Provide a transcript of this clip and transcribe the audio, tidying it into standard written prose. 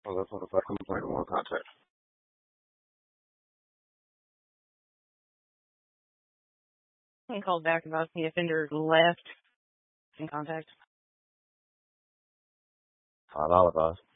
Well, that's what if I complain more contact. I called back about the offender left in contact. $5,